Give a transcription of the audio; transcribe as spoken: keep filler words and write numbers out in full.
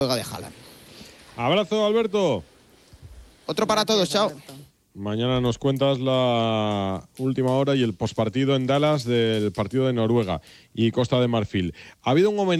de Haaland. Abrazo, Alberto. Otro para todos, chao. Mañana nos cuentas la última hora y el pospartido en Dallas del partido de Noruega y Costa de Marfil. Ha habido un homenaje